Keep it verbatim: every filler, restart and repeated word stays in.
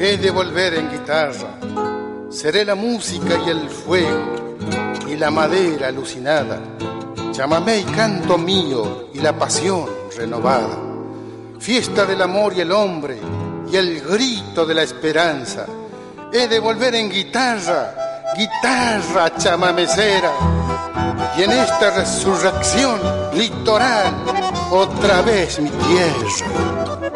he de volver en guitarra. Seré la música y el fuego y la madera alucinada, chamamé y canto mío y la pasión renovada, fiesta del amor y el hombre y el grito de la esperanza. He de volver en guitarra, guitarra chamamecera, y en esta resurrección litoral otra vez mi tierra.